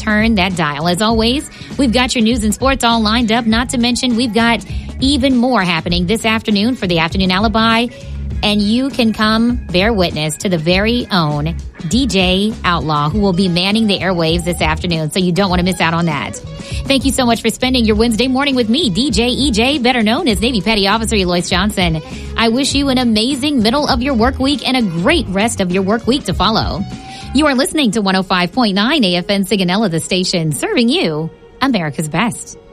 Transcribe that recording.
turn that dial. As always, we've got your news and sports all lined up. Not to mention, we've got even more happening this afternoon for the Afternoon Alibi. And you can come bear witness to the very own DJ Outlaw, who will be manning the airwaves this afternoon. So you don't want to miss out on that. Thank you so much for spending your Wednesday morning with me, DJ EJ, better known as Navy Petty Officer Eloise Johnson. I wish you an amazing middle of your work week and a great rest of your work week to follow. You are listening to 105.9 AFN Sigonella, the station serving you America's best.